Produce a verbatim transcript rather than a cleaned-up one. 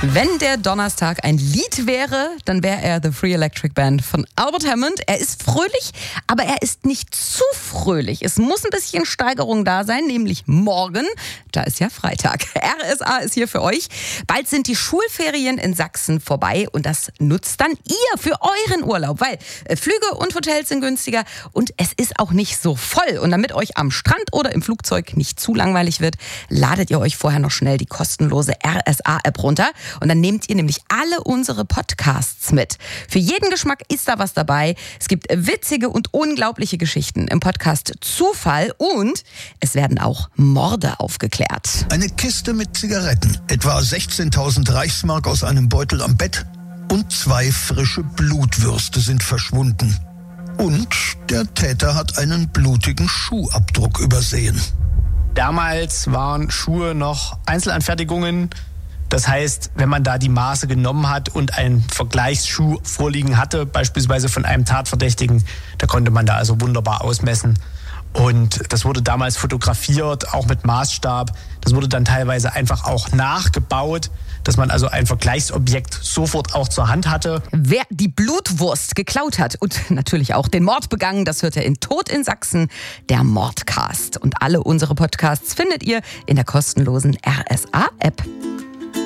Wenn der Donnerstag ein Lied wäre, dann wäre er The Free Electric Band von Albert Hammond. Er ist fröhlich, aber er ist nicht zu fröhlich. Es muss ein bisschen Steigerung da sein, nämlich morgen. Da ist ja Freitag. R S A ist hier für euch. Bald sind die Schulferien in Sachsen vorbei und das nutzt dann ihr für euren Urlaub, weil Flüge und Hotels sind günstiger und es ist auch nicht so voll. Und damit euch am Strand oder im Flugzeug nicht zu langweilig wird, ladet ihr euch vorher noch schnell die kostenlose R S A-App runter. Und dann nehmt ihr nämlich alle unsere Podcasts mit. Für jeden Geschmack ist da was dabei. Es gibt witzige und unglaubliche Geschichten im Podcast Zufall und es werden auch Morde aufgeklärt. Eine Kiste mit Zigaretten, etwa sechzehntausend Reichsmark aus einem Beutel am Bett und zwei frische Blutwürste sind verschwunden. Und der Täter hat einen blutigen Schuhabdruck übersehen. Damals waren Schuhe noch Einzelanfertigungen. Das heißt, wenn man da die Maße genommen hat und einen Vergleichsschuh vorliegen hatte, beispielsweise von einem Tatverdächtigen, da konnte man da also wunderbar ausmessen. Und das wurde damals fotografiert, auch mit Maßstab. Das wurde dann teilweise einfach auch nachgebaut, dass man also ein Vergleichsobjekt sofort auch zur Hand hatte. Wer die Blutwurst geklaut hat und natürlich auch den Mord begangen, das hört ihr in Tod in Sachsen, der Mordcast. Und alle unsere Podcasts findet ihr in der kostenlosen R S A-App.